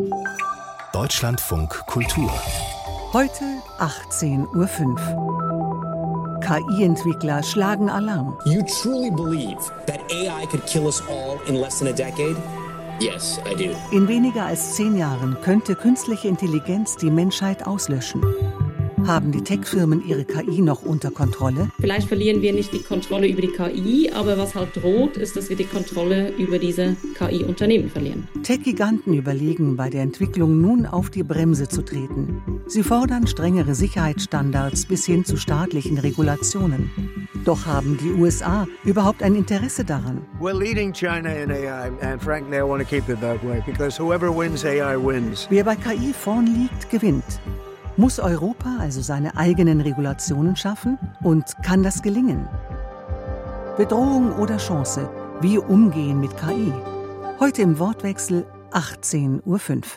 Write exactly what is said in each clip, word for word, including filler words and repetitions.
Deutschlandfunk Kultur. Heute achtzehn Uhr fünf. K I-Entwickler schlagen Alarm. You truly believe that A I could kill us all in less than a decade? Yes, I do. In weniger als zehn Jahren könnte künstliche Intelligenz die Menschheit auslöschen. Haben die Tech-Firmen ihre K I noch unter Kontrolle? Vielleicht verlieren wir nicht die Kontrolle über die K I, aber was halt droht, ist, dass wir die Kontrolle über diese K I-Unternehmen verlieren. Tech-Giganten überlegen, bei der Entwicklung nun auf die Bremse zu treten. Sie fordern strengere Sicherheitsstandards bis hin zu staatlichen Regulationen. Doch haben die U S A überhaupt ein Interesse daran? We're leading China in A I, and frankly, I want to keep it that way, because whoever wins A I wins. Wer bei K I vorn liegt, gewinnt. Muss Europa also seine eigenen Regulationen schaffen? Und kann das gelingen? Bedrohung oder Chance? Wie umgehen mit K I? Heute im Wortwechsel achtzehn Uhr fünf.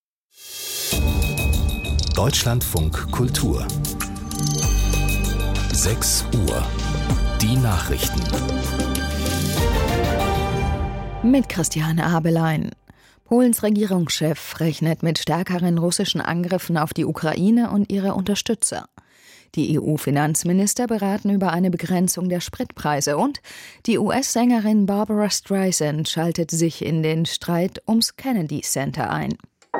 Deutschlandfunk Kultur. sechs Uhr. Die Nachrichten. Mit Christiane Abelein. Polens Regierungschef rechnet mit stärkeren russischen Angriffen auf die Ukraine und ihre Unterstützer. Die E U-Finanzminister beraten über eine Begrenzung der Spritpreise und die U S-Sängerin Barbara Streisand schaltet sich in den Streit ums Kennedy Center ein.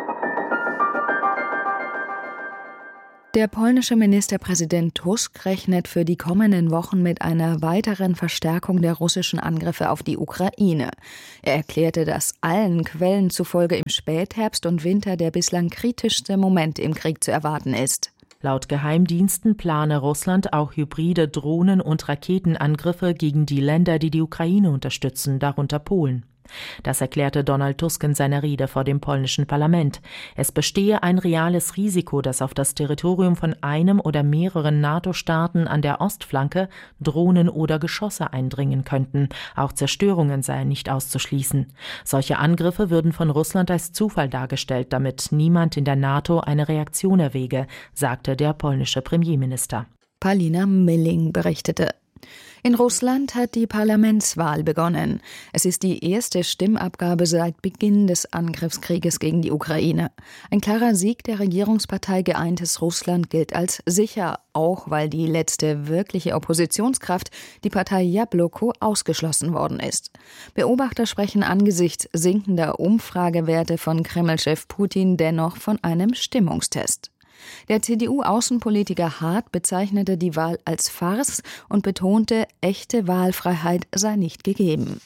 Der polnische Ministerpräsident Tusk rechnet für die kommenden Wochen mit einer weiteren Verstärkung der russischen Angriffe auf die Ukraine. Er erklärte, dass allen Quellen zufolge im Spätherbst und Winter der bislang kritischste Moment im Krieg zu erwarten ist. Laut Geheimdiensten plane Russland auch hybride Drohnen- und Raketenangriffe gegen die Länder, die die Ukraine unterstützen, darunter Polen. Das erklärte Donald Tusk in seiner Rede vor dem polnischen Parlament. Es bestehe ein reales Risiko, dass auf das Territorium von einem oder mehreren NATO-Staaten an der Ostflanke Drohnen oder Geschosse eindringen könnten. Auch Zerstörungen seien nicht auszuschließen. Solche Angriffe würden von Russland als Zufall dargestellt, damit niemand in der NATO eine Reaktion erwäge, sagte der polnische Premierminister. Palina Milling berichtete. In Russland hat die Parlamentswahl begonnen. Es ist die erste Stimmabgabe seit Beginn des Angriffskrieges gegen die Ukraine. Ein klarer Sieg der Regierungspartei Geeintes Russland gilt als sicher, auch weil die letzte wirkliche Oppositionskraft, die Partei Jabloko, ausgeschlossen worden ist. Beobachter sprechen angesichts sinkender Umfragewerte von Kreml-Chef Putin dennoch von einem Stimmungstest. Der C D U-Außenpolitiker Hart bezeichnete die Wahl als Farce und betonte, echte Wahlfreiheit sei nicht gegeben.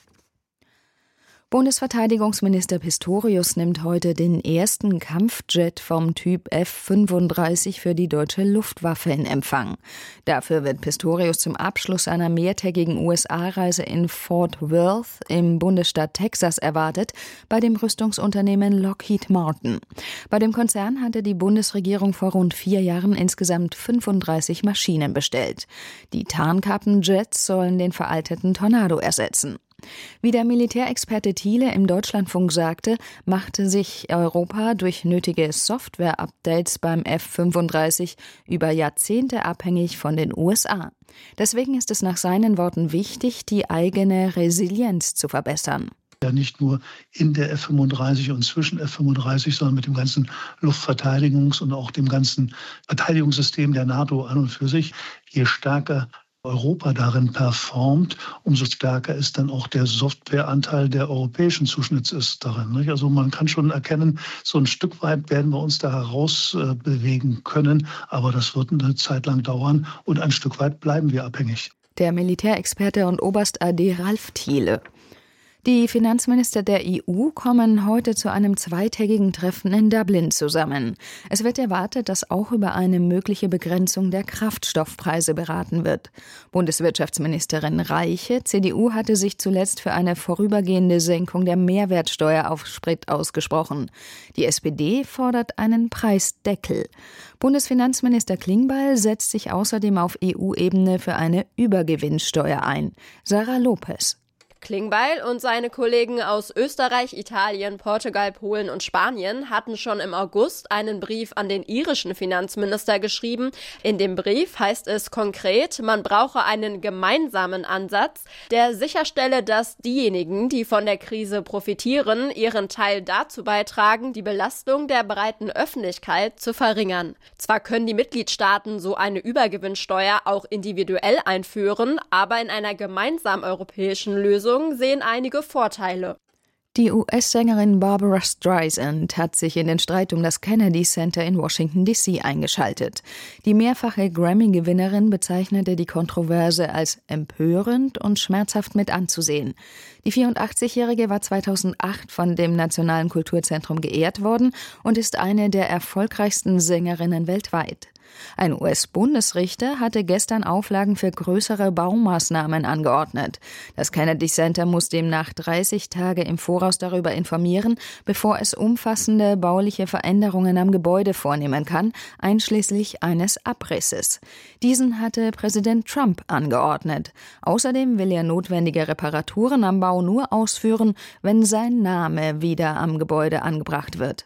Bundesverteidigungsminister Pistorius nimmt heute den ersten Kampfjet vom Typ F fünfunddreißig für die deutsche Luftwaffe in Empfang. Dafür wird Pistorius zum Abschluss einer mehrtägigen U S A-Reise in Fort Worth im Bundesstaat Texas erwartet, bei dem Rüstungsunternehmen Lockheed Martin. Bei dem Konzern hatte die Bundesregierung vor rund vier Jahren insgesamt fünfunddreißig Maschinen bestellt. Die Tarnkappenjets sollen den veralteten Tornado ersetzen. Wie der Militärexperte Thiele im Deutschlandfunk sagte, machte sich Europa durch nötige Software-Updates beim F fünfunddreißig über Jahrzehnte abhängig von den U S A. Deswegen ist es nach seinen Worten wichtig, die eigene Resilienz zu verbessern. Ja, nicht nur in der F fünfunddreißig und zwischen F fünfunddreißig, sondern mit dem ganzen Luftverteidigungs- und auch dem ganzen Verteidigungssystem der NATO an und für sich. Je stärker Europa darin performt, umso stärker ist dann auch der Softwareanteil der europäischen Zuschnitts ist darin. Nicht? Also man kann schon erkennen, so ein Stück weit werden wir uns da heraus äh, bewegen können, aber das wird eine Zeit lang dauern und ein Stück weit bleiben wir abhängig. Der Militärexperte und Oberst A D Ralf Thiele. Die Finanzminister der E U kommen heute zu einem zweitägigen Treffen in Dublin zusammen. Es wird erwartet, dass auch über eine mögliche Begrenzung der Kraftstoffpreise beraten wird. Bundeswirtschaftsministerin Reiche, C D U, hatte sich zuletzt für eine vorübergehende Senkung der Mehrwertsteuer auf Sprit ausgesprochen. Die S P D fordert einen Preisdeckel. Bundesfinanzminister Klingbeil setzt sich außerdem auf E U-Ebene für eine Übergewinnsteuer ein. Sarah Lopez. Klingbeil und seine Kollegen aus Österreich, Italien, Portugal, Polen und Spanien hatten schon im August einen Brief an den irischen Finanzminister geschrieben. In dem Brief heißt es konkret, man brauche einen gemeinsamen Ansatz, der sicherstelle, dass diejenigen, die von der Krise profitieren, ihren Teil dazu beitragen, die Belastung der breiten Öffentlichkeit zu verringern. Zwar können die Mitgliedstaaten so eine Übergewinnsteuer auch individuell einführen, aber in einer gemeinsamen europäischen Lösung sehen einige Vorteile. Die U S-Sängerin Barbara Streisand hat sich in den Streit um das Kennedy Center in Washington D C eingeschaltet. Die mehrfache Grammy-Gewinnerin bezeichnete die Kontroverse als empörend und schmerzhaft mit anzusehen. Die vierundachtzigjährige war zweitausendacht von dem Nationalen Kulturzentrum geehrt worden und ist eine der erfolgreichsten Sängerinnen weltweit. Ein U S-Bundesrichter hatte gestern Auflagen für größere Baumaßnahmen angeordnet. Das Kennedy Center muss demnach dreißig Tage im Voraus darüber informieren, bevor es umfassende bauliche Veränderungen am Gebäude vornehmen kann, einschließlich eines Abrisses. Diesen hatte Präsident Trump angeordnet. Außerdem will er notwendige Reparaturen am Bau nur ausführen, wenn sein Name wieder am Gebäude angebracht wird.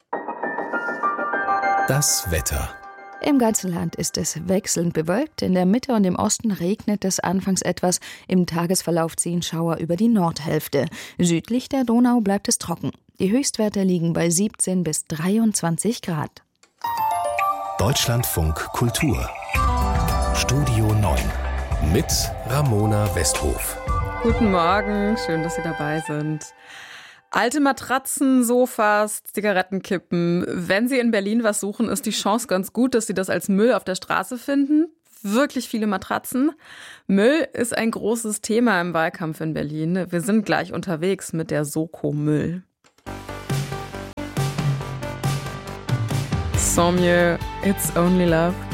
Das Wetter. Im ganzen Land ist es wechselnd bewölkt. In der Mitte und im Osten regnet es anfangs etwas. Im Tagesverlauf ziehen Schauer über die Nordhälfte. Südlich der Donau bleibt es trocken. Die Höchstwerte liegen bei siebzehn bis dreiundzwanzig Grad. Deutschlandfunk Kultur. Studio neun. Mit Ramona Westhof. Guten Morgen, schön, dass Sie dabei sind. Alte Matratzen, Sofas, Zigarettenkippen. Wenn Sie in Berlin was suchen, ist die Chance ganz gut, dass Sie das als Müll auf der Straße finden. Wirklich viele Matratzen. Müll ist ein großes Thema im Wahlkampf in Berlin. Wir sind gleich unterwegs mit der Soko Müll. Sans mieux, it's only love.